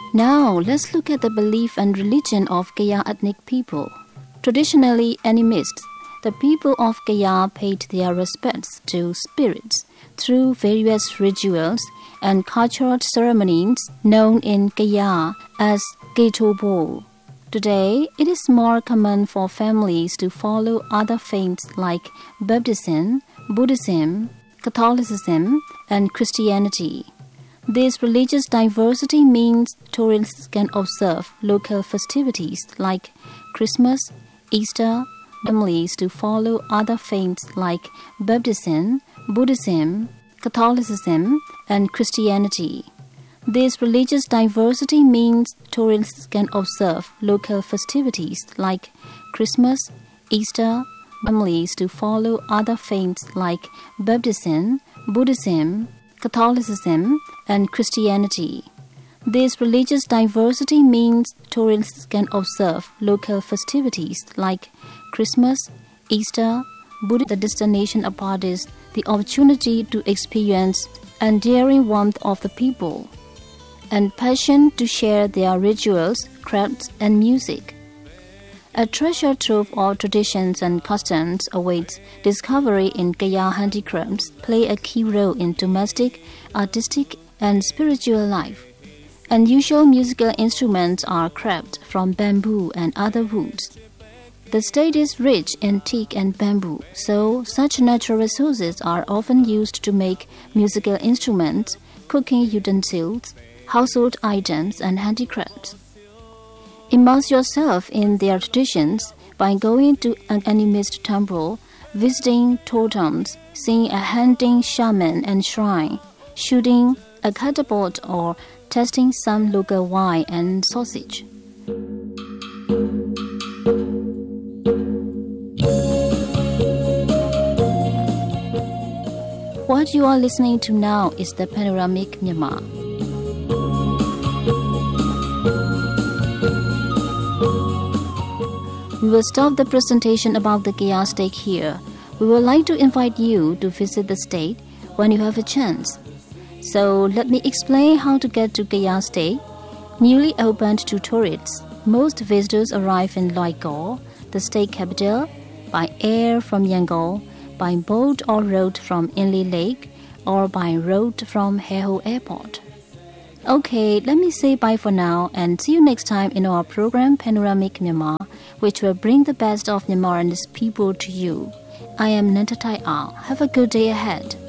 Now, let's look at the belief and religion of Kayah ethnic people. Traditionally animist, the people of Kayah paid their respects to spirits through various rituals and cultural ceremonies known in Kayah as Keitobo. Today, it is more common for families to follow other faiths like Baptism, Buddhism, Catholicism, and Christianity. This religious diversity means tourists can observe local festivities like Christmas, Easter, families to follow other faiths like Baptism, Buddhism, Catholicism, and Christianity. This religious diversity means tourists can observe local festivities like Christmas, Easter, families to follow other faiths like Baptism, Buddhism, Catholicism, and Christianity. This religious diversity means tourists can observe local festivities like Christmas, Easter, Buddhism. The destination affords the opportunity to experience endearing warmth of the people and passion to share their rituals, crafts, and music. A treasure trove of traditions and customs awaits discovery in Kayah handicrafts play a key role in domestic, artistic, and spiritual life. Unusual musical instruments are crafted from bamboo and other woods. The state is rich in teak and bamboo, so such natural resources are often used to make musical instruments, cooking utensils, household items, and handicrafts. Immerse yourself in their traditions by going to an animist temple, visiting totems, seeing a hunting shaman and shrine, shooting a catapult, or tasting some local wine and sausage. What you are listening to now is the Panoramic Myanmar. We will stop the presentation about the Kayah state here. We would like to invite you to visit the state when you have a chance. So let me explain how to get to Kayah state. Newly opened to tourists, most visitors arrive in Loi Kaw, the state capital, by air from Yangon, by boat or road from Inle Lake, or by road from Heho Airport. Okay, let me say bye for now and see you next time in our program Panoramic Myanmar, which will bring the best of Myanmar and its people to you. I am Nantatai Al. Have a good day ahead.